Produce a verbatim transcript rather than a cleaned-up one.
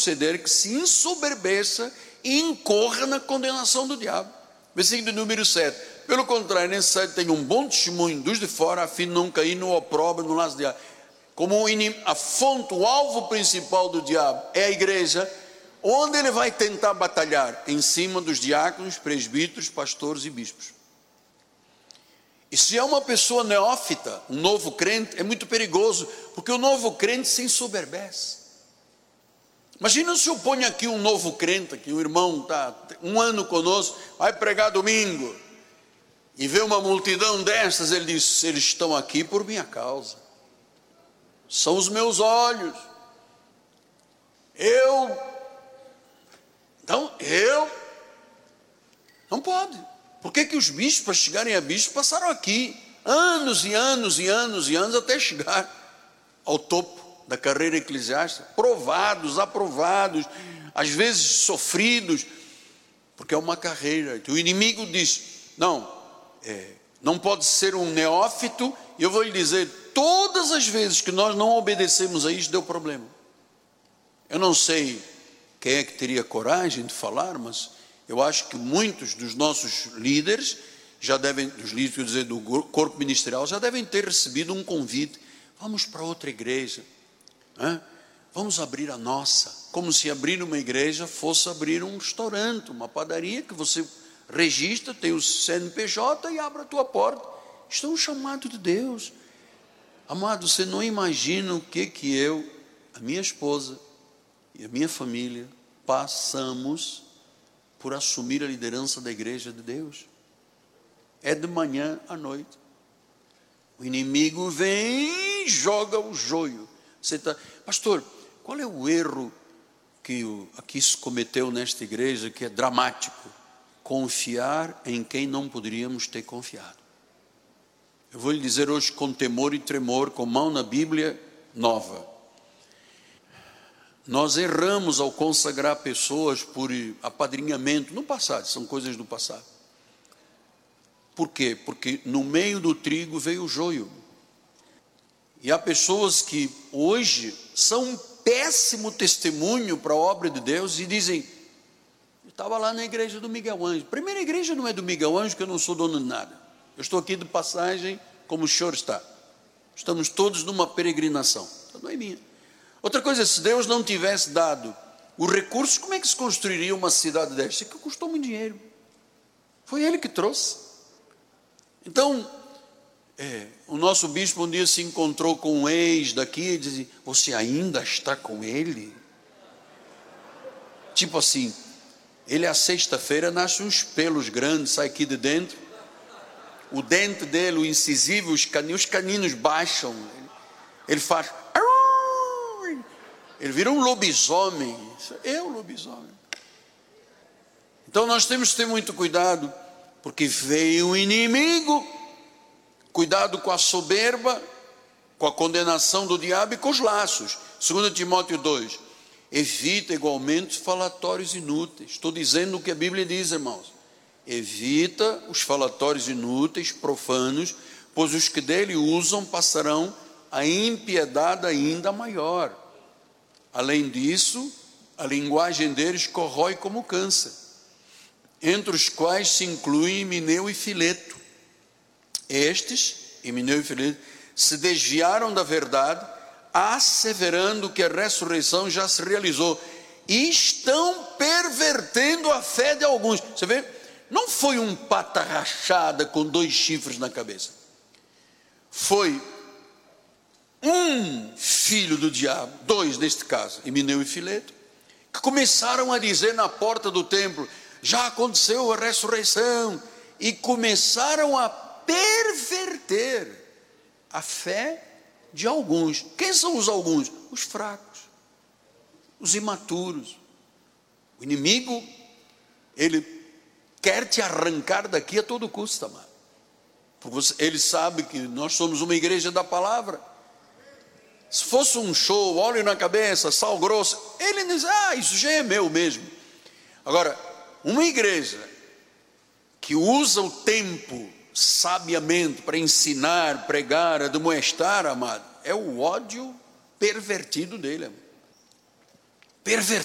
suceder que se ensoberbeça e incorra na condenação do diabo. Versículo número sete. Pelo contrário, nesse sete tem um bom testemunho dos de fora, a fim de não cair no opróbrio, no laço do diabo. Como a fonte, o alvo principal do diabo é a igreja, onde ele vai tentar batalhar? Em cima dos diáconos, presbíteros, pastores e bispos. E se é uma pessoa neófita, um novo crente, é muito perigoso, porque o novo crente se ensoberbece. Imagina se eu ponho aqui um novo crente, aqui um irmão está um ano conosco, vai pregar domingo, e vê uma multidão dessas, ele diz: eles estão aqui por minha causa, são os meus olhos, eu, então eu, não pode. Por que que os bispos, para chegarem a bispos, passaram aqui anos e anos e anos e anos até chegar ao topo da carreira eclesiástica, provados, aprovados, às vezes sofridos, porque é uma carreira. O inimigo diz: não, é, não pode ser um neófito. E eu vou lhe dizer, todas as vezes que nós não obedecemos a isso, deu problema. Eu não sei quem é que teria coragem de falar, mas eu acho que muitos dos nossos líderes já devem, dos líderes, quer dizer, do corpo ministerial, já devem ter recebido um convite: vamos para outra igreja, hein? Vamos abrir a nossa. Como se abrir uma igreja fosse abrir um restaurante, uma padaria, que você registra, tem o C N P J e abre a tua porta. Isto é um chamado de Deus. Amado, você não imagina o que que eu, a minha esposa e a minha família passamos por assumir a liderança da igreja de Deus. É de manhã à noite. O inimigo vem e joga o joio. Você tá, pastor, qual é o erro que aqui se cometeu nesta igreja, que é dramático? Confiar em quem não poderíamos ter confiado. Eu vou lhe dizer hoje com temor e tremor, com mão na Bíblia nova. Nós erramos ao consagrar pessoas por apadrinhamento no passado, são coisas do passado. Por quê? Porque no meio do trigo veio o joio. E há pessoas que hoje são um péssimo testemunho para a obra de Deus e dizem: eu estava lá na igreja do Miguel Ângelo. Primeira igreja não é do Miguel Ângelo, que eu não sou dono de nada. Eu estou aqui de passagem, como o senhor está. Estamos todos numa peregrinação. Então não é minha. Outra coisa, se Deus não tivesse dado os recursos, como é que se construiria uma cidade desta? Que custou muito dinheiro. Foi Ele que trouxe. Então, é, o nosso bispo um dia se encontrou com um ex daqui e dizia: você ainda está com ele? Tipo assim, ele à sexta-feira nasce uns pelos grandes, sai aqui de dentro. O dente dele, o incisivo, os caninos, os caninos baixam. Ele faz... Ele vira um lobisomem. É um lobisomem. Então nós temos que ter muito cuidado, porque veio o inimigo. Cuidado com a soberba, com a condenação do diabo e com os laços. Segundo Timóteo dois. Evita igualmente falatórios inúteis. Estou dizendo o que a Bíblia diz, irmãos. Evita os falatórios inúteis, profanos, pois os que dele usam passarão a impiedade ainda maior. Além disso, a linguagem deles corrói como câncer, entre os quais se incluem Himeneu e Fileto. Estes, Himeneu e Fileto, se desviaram da verdade, asseverando que a ressurreição já se realizou, e estão pervertendo a fé de alguns. Você vê? Não foi um pata rachada com dois chifres na cabeça. Foi um filho do diabo, dois neste caso, Himeneu e Fileto, que começaram a dizer na porta do templo: já aconteceu a ressurreição, e começaram a perverter a fé de alguns. Quem são os alguns? Os fracos, os imaturos. O inimigo, ele quer te arrancar daqui a todo custo, amado. Porque ele sabe que nós somos uma igreja da palavra. Se fosse um show, óleo na cabeça, sal grosso, ele diz: ah, isso já é meu mesmo. Agora, uma igreja que usa o tempo sabiamente para ensinar, pregar, admoestar, amado, é o ódio pervertido dele, amado.